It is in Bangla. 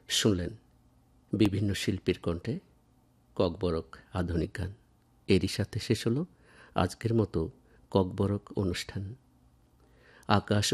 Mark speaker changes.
Speaker 1: শুনলেন বিভিন্ন শিল্পীর কণ্ঠে ককবরক আধুনিক গান। এরই সাথে শেষ হলো আজকের মতো ককবরক অনুষ্ঠান। আকাশ